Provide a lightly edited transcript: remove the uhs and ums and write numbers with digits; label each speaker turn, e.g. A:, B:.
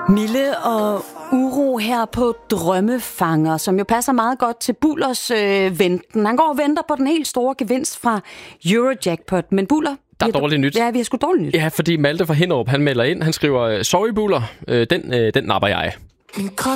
A: Mille og uro her på Drømmefanger, som jo passer meget godt til Bullers venten. Han går og venter på den helt store gevinst fra Eurojackpot. Men Buller...
B: Der er dårligt nyt.
A: Ja, vi har sgu dårligt nyt.
B: Ja, fordi Malte fra Hinderup, han melder ind. Han skriver, sorry Buller, den napper jeg.